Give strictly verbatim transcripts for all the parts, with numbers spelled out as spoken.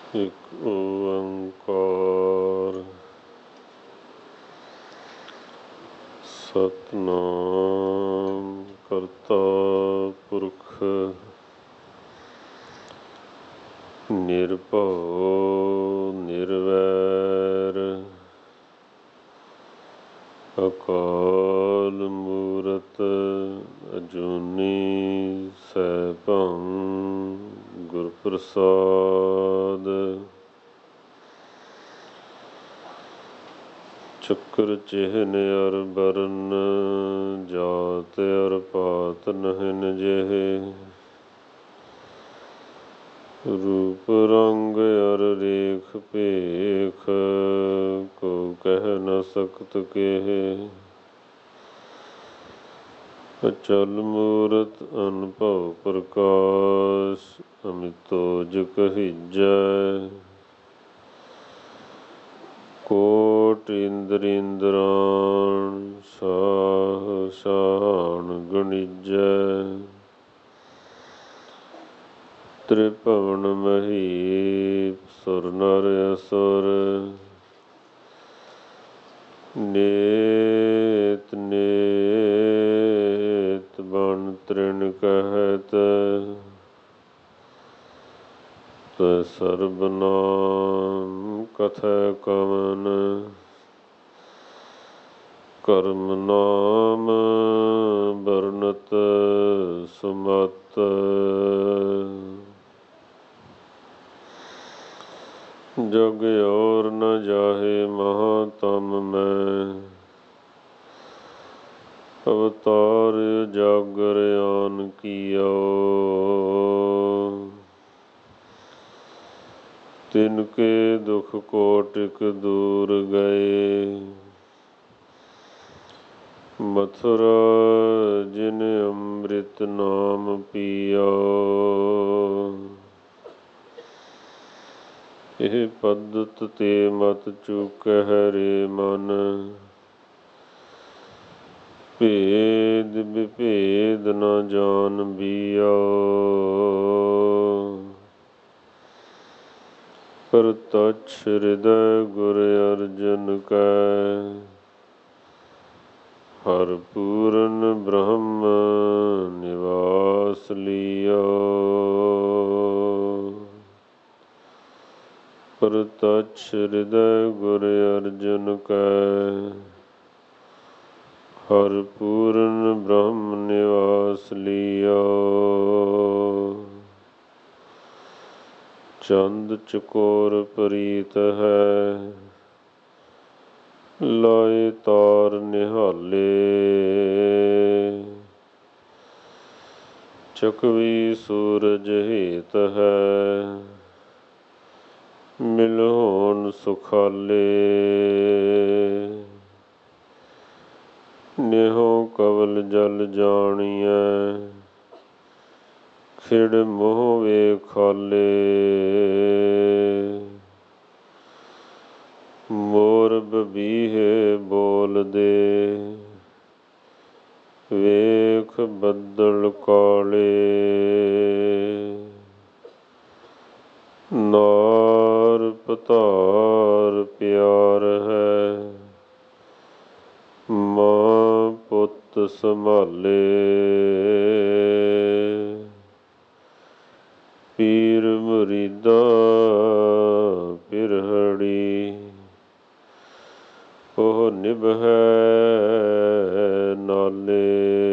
ਇੱਕ ਓੰਕਾਰ ਸਤਿਨਾਮ ਕਰਤਾ ਪੁਰਖ ਨਿਰਭਉ ਨਿਰਵੈਰ ਅਕਾਲ ਮੂਰਤ ਅਜੂਨੀ ਸੈਭੰ ਗੁਰ ਪ੍ਰਸਾਦ। ਚੱਕਰ ਚਿਹਨ ਅਰ ਬਰਨ ਜਾਤ ਅਰ ਪਾਤ ਨਹਿਨ ਜਿਹੇ। ਰੂਪ ਰੰਗ ਅਰ ਰੇਖ ਭੇਖ ਕੋ ਕਹਿ ਨ ਸਕਤ ਕੇਹੇ। ਅਚਲ ਮੂਰਤ ਅਨਭਉ ਪ੍ਰਕਾਸ਼ ਅਮਿਤੋ ਜਿ ਕਹੀਜੈ। ਕੋਟਿ ਇੰਦਰ ਇੰਦਰਾਣ ਸਾਹ ਸਾਹਣ ਗਣਿਜੈ। ਤ੍ਰਿਭੁਵਨ ਮਹੀਪ ਸੁਰ ਨਰ ਅਸੁਰ ਨੇਤ ਨੇਤ ਬਨ ਤ੍ਰਿਣ ਕਹਿਤ। ਤੈ ਸਰਬ ਨਾਮ ਕਥੈ ਕਵਨ ਕਰਮ ਨਾਮ ਬਰਨਤ ਸੁਮਤ। ਜਗ ਔਰ ਨ ਜਾਹੇ ਮਹਾਤਮ ਮੈਂ ਅਵਤਾਰ ਉਜਾਗਰ ਆਨ ਕੀਓ। ਤਿਨ ਕੇ ਦੁਖ ਕੋਟਿਕ ਦੂਰ ਗਏ ਮਥੁਰਾ ਜਿਨ ਅੰਮ੍ਰਿਤ ਨਾਮ ਪੀਓ। ਇਹ ਪਦਤ ਤੇ ਮਤ ਚੂਕਹਿ ਰੇ ਮਨ ਭੇਦ ਵਿਭੇਦ ਨ ਜਾਨ ਬੀਓ। ਪ੍ਰਤਛ ਹਿਰਦੈ ਗੁਰ ਅਰਜਨ ਕੈ ਹਰਿ ਪੂਰਨ ਬ੍ਰਹਮ ਨਿਵਾਸ ਲੀਓ। ਪ੍ਰਤਛ ਹਿਰਦੈ ਗੁਰ ਅਰਜਨ ਕੈ ਹਰਿ ਪੂਰਨ ਬ੍ਰਹਮ ਨਿਵਾਸ ਲੀਓ। ਚੰਦ ਚਕੋਰ ਪ੍ਰੀਤ ਹੈ ਲਾਏ ਤਾਰ ਨਿਹਾਲੇ। ਚਕਵੀ ਸੂਰਜ ਹੇਤ ਹੈ ਮਿਲਹੁਣ ਸੁਖਾਲੇ। ਨਿਹੁ ਕਵਲ ਜਲ ਜਾਣੀਐ ਖਿੜ ਮੋਹ ਵੇਖਾਲੇ। ਮੋਰ ਬਬੀਹੇ ਬੋਲਦੇ ਵੇਖ ਬੱਦਲ ਕਾਲੇ। ਨਾਰ ਪਤਾਰ ਪਿਆਰ ਹੈ ਮਾਂ ਪੁੱਤ ਸੰਭਾਲੇ। ਪੀਰ ਮੁਰੀਦਾ ਪਿਰਹੜੀ ਉਹ ਨਿਭੈ ਨਾਲੇ।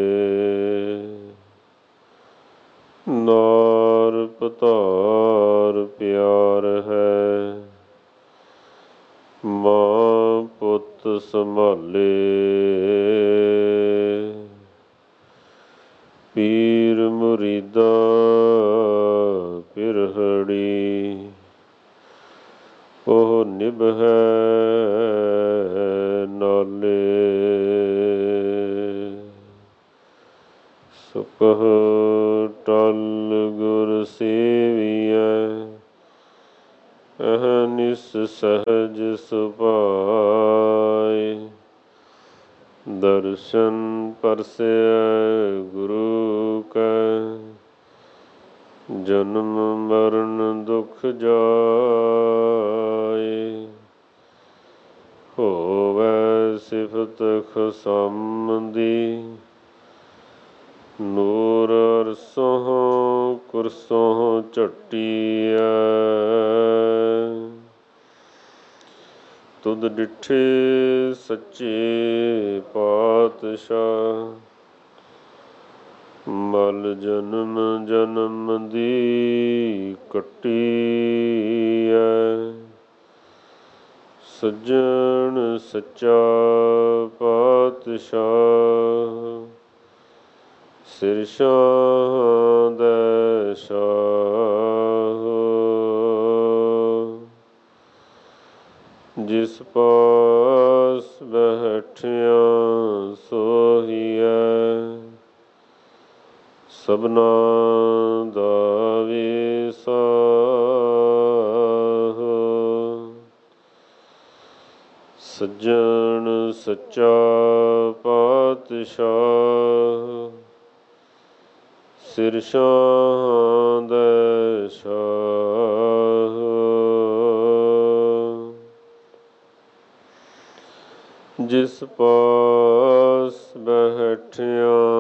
ਨਾਰ ਪਤਾਰ ਪਿਆਰ ਹੈ ਮਾਂ ਪੁੱਤ ਸੰਭਾਲੇ। ਪੀਰ ਮੁਰੀਦਾ ਪਿਰਹੜੀ ਉਹ ਨਿਭੈ ਨਾਲੇ। ਸੁਕਹ ਟਲ ਗੁਰ ਸੇਵੀਐ ਅਹਨਿਸ ਸਹਜ ਸੁਭਾਏ। ਦਰਸ਼ਨ ਪਰਸੈ ਗੁਰੂ ਕੈ ਜਨਮ ਮਰਨ ਦੁਖ ਜਾਏ। ਹੋਵੈ ਸਿਫਤ ਖਸਮ ਦੀ ਨੂਰ ਅਰਸੋਂ ਕੁਰਸੋਂ ਝਟੀਐ। ਤੁਧ ਡਿਠੇ ਸੱਚੇ ਪਾਤਸ਼ਾਹ ਮਲ ਜਨਮ ਜਨਮ ਦੀ ਕੱਟੀਐ। ਸੱਜਣ ਸੱਚਾ ਪਾਤਸ਼ਾਹ ਸਿਰ ਸ਼ਾਹ ਦੈ ਸ਼ਾਹ। ਜਿਸ ਪਾਸ ਬੈਠਿਆ ਸੋਹੀਐ ਸਭਨਾ ਦਾ ਵਿਸਾਹ। ਸੱਜਣ ਸੱਚਾ ਪਾਤਸ਼ਾਹ ਸਿਰ ਸ਼ਾਹ ਦੈ ਸ਼ਾਹ। ਜਿਸ ਪਾਸ ਬੈਠਿਆ